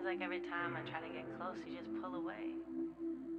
like every time I try to get close, you just pull away.